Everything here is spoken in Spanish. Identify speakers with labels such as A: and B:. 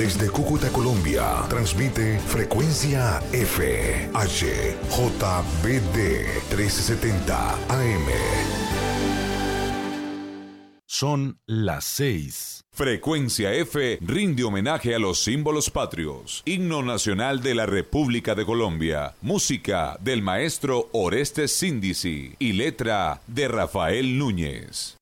A: Desde Cúcuta, Colombia, transmite Frecuencia F, HJBD 1370 AM.
B: Son las 6.
C: Frecuencia F rinde homenaje a los símbolos patrios. Himno nacional de la República de Colombia. Música del maestro Orestes Síndici y letra de Rafael Núñez.